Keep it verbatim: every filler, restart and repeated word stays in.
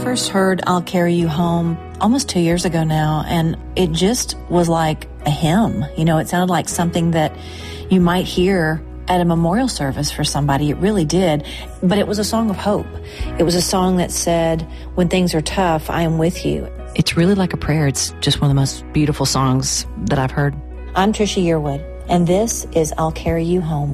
first heard I'll Carry You Home almost two years ago now, and it just was like a hymn. You know, it sounded like something that you might hear at a memorial service for somebody. It really did. But it was a song of hope. It was a song that said, when things are tough, I am with you. It's really like a prayer. It's just one of the most beautiful songs that I've heard. I'm Trisha Yearwood, and this is I'll Carry You Home.